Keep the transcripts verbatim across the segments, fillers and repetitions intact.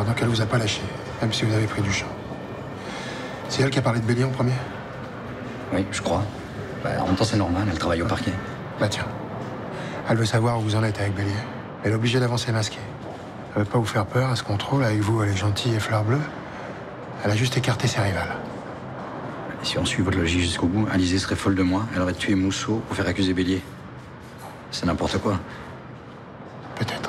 donc elle vous a pas lâché, même si vous avez pris du champ. C'est elle qui a parlé de Bélier en premier? Oui, je crois. Bah, en même temps, c'est normal, elle travaille au parquet. Bah tiens. Elle veut savoir où vous en êtes avec Bélier. Elle est obligée d'avancer masquée. Elle veut pas vous faire peur à ce contrôle. Avec vous, elle est gentille et fleur bleue. Elle a juste écarté ses rivales. Si on suit votre logique jusqu'au bout, Alizée serait folle de moi. Elle aurait tué Mousseau pour faire accuser Bélier. C'est n'importe quoi. Peut-être.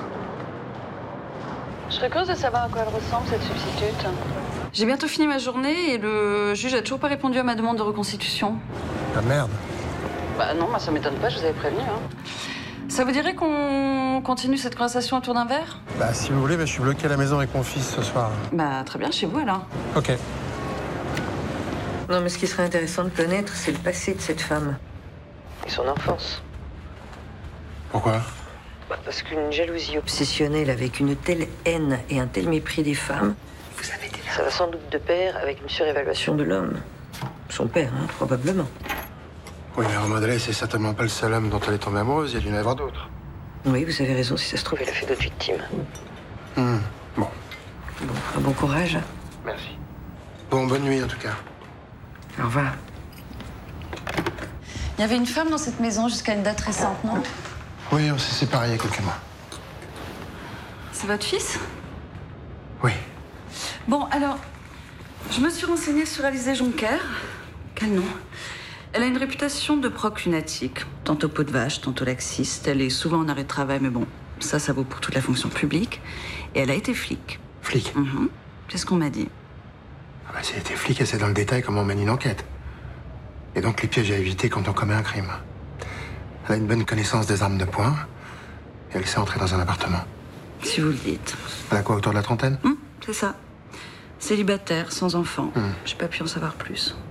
Je serais curieuse de savoir à quoi elle ressemble, cette substitute. J'ai bientôt fini ma journée et le juge a toujours pas répondu à ma demande de reconstitution. Ah merde. Bah non, moi ça m'étonne pas, je vous avais prévenu. Hein. Ça vous dirait qu'on continue cette conversation autour d'un verre? Bah si vous voulez, bah, je suis bloqué à la maison avec mon fils ce soir. Bah très bien, chez vous alors. Ok. Non, mais ce qui serait intéressant de connaître, c'est le passé de cette femme. Et son enfance. Pourquoi? Bah, parce qu'une jalousie obsessionnelle avec une telle haine et un tel mépris des femmes, vous avez des... ça va sans doute de pair avec une surévaluation de l'homme. Son père, hein, probablement. Oui, mais Romodelet, c'est certainement pas le seul homme dont elle est tombée amoureuse. Il y a dû y en avoir d'autres. Oui, vous avez raison. Si ça se trouve, elle a fait d'autres victimes. Mmh. Bon. Bon, un bon courage. Merci. Bon, bonne nuit en tout cas. Au revoir. Il y avait une femme dans cette maison jusqu'à une date récente, non? Oui, on s'est séparés il y a quelques mois. C'est votre fils? Oui. Bon, alors, je me suis renseignée sur Alizée Jonker. Quel nom? Elle a une réputation de proc lunatique. Tantôt peau de vache, tantôt laxiste. Elle est souvent en arrêt de travail, mais bon, ça, ça vaut pour toute la fonction publique. Et elle a été flic. Flic? Mm-hmm. C'est ce qu'on m'a dit. Ah bah, si elle était flic, elle sait dans le détail comment on mène une enquête. Et donc les pièges à éviter quand on commet un crime. Elle a une bonne connaissance des armes de poing. Et elle sait entrer dans un appartement. Si vous le dites. Elle a quoi, autour de la trentaine? Hum, c'est ça. Célibataire, sans enfant. Hum. J'ai pas pu en savoir plus.